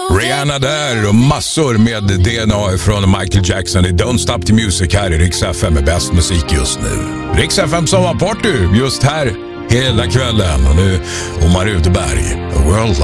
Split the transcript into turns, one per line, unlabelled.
Rihanna där och massor med DNA från Michael Jackson i Don't Stop the Music här i Rix FM med bäst musik just nu. Rix FM sommarparty just här hela kvällen och nu Omar Uteberg, A World